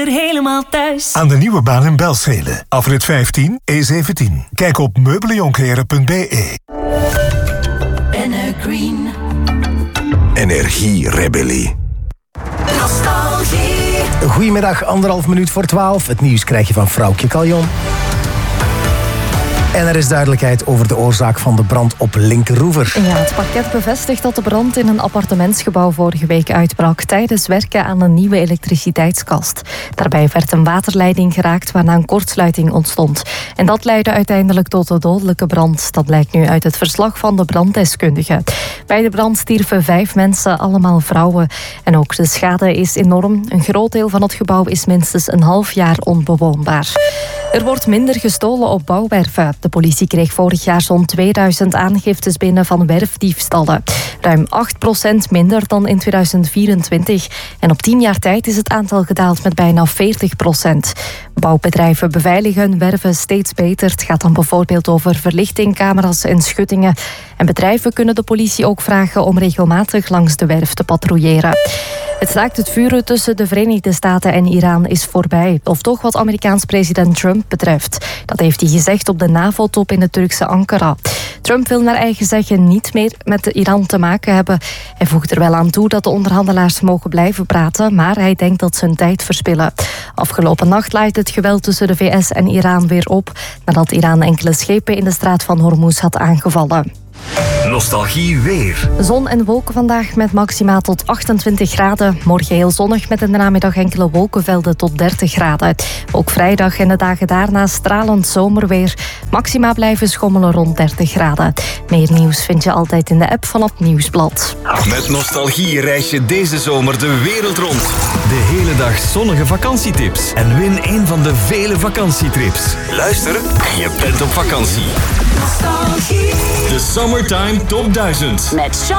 Helemaal thuis. Aan de nieuwe baan in Belschede. Afrit 15, E17. Kijk op meubeljonkleren.be. Green. Energierebellie. Nostalgie. Goedemiddag, 1,5 minuut voor 12. Het nieuws krijg je van Vrouwtje Caljon. En er is duidelijkheid over de oorzaak van de brand op Linkeroever. Ja, het parket bevestigt dat de brand in een appartementsgebouw vorige week uitbrak tijdens werken aan een nieuwe elektriciteitskast. Daarbij werd een waterleiding geraakt waarna een kortsluiting ontstond. En dat leidde uiteindelijk tot de dodelijke brand. Dat blijkt nu uit het verslag van de branddeskundige. Bij de brand stierven 5 mensen, allemaal vrouwen. En ook de schade is enorm. Een groot deel van het gebouw is minstens een half jaar onbewoonbaar. Er wordt minder gestolen op bouwwerven. De politie kreeg vorig jaar zo'n 2000 aangiftes binnen van werfdiefstallen. Ruim 8% minder dan in 2024. En op 10 jaar tijd is het aantal gedaald met bijna 40%. Bouwbedrijven beveiligen hun werven steeds beter. Het gaat dan bijvoorbeeld over verlichting, camera's en schuttingen. En bedrijven kunnen de politie ook vragen om regelmatig langs de werf te patrouilleren. Het staakt het vuren tussen de Verenigde Staten en Iran is voorbij. Of toch wat Amerikaans president Trump betreft. Dat heeft hij gezegd op de NAVO-top in het Turkse Ankara. Trump wil naar eigen zeggen niet meer met Iran te maken hebben. Hij voegt er wel aan toe dat de onderhandelaars mogen blijven praten, maar hij denkt dat ze hun tijd verspillen. Afgelopen nacht laaide het geweld tussen de VS en Iran weer op, nadat Iran enkele schepen in de straat van Hormuz had aangevallen. Nostalgie weer. Zon en wolken vandaag met maxima tot 28 graden. Morgen heel zonnig met in de namiddag enkele wolkenvelden tot 30 graden. Ook vrijdag en de dagen daarna stralend zomerweer. Maxima blijven schommelen rond 30 graden. Meer nieuws vind je altijd in de app van het Nieuwsblad. Met Nostalgie reis je deze zomer de wereld rond. De hele dag zonnige vakantietips. En win een van de vele vakantietrips. Luister en je bent op vakantie. Nostalgie. De Summertime Top 1000. Met